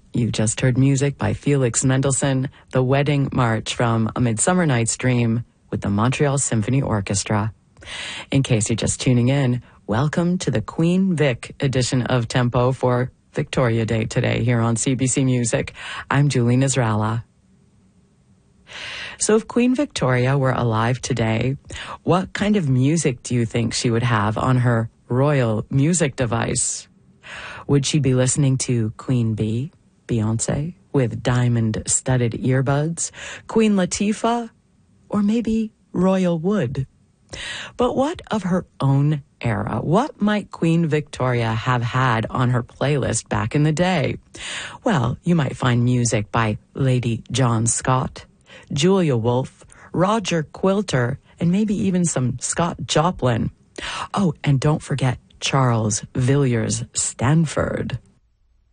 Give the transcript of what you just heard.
You just heard music by Felix Mendelssohn, The Wedding March from A Midsummer Night's Dream with the Montreal Symphony Orchestra. In case you're just tuning in, welcome to the Queen Vic edition of Tempo for Victoria Day today here on CBC Music. I'm Julie Nasrallah. So if Queen Victoria were alive today, what kind of music do you think she would have on her royal music device? Would she be listening to Queen Bee, Beyonce, with diamond-studded earbuds, Queen Latifah, or maybe Royal Wood? But what of her own era? What might Queen Victoria have had on her playlist back in the day? Well, you might find music by Lady John Scott, Julia Wolfe, Roger Quilter, and maybe even some Scott Joplin. Oh, and don't forget Charles Villiers Stanford.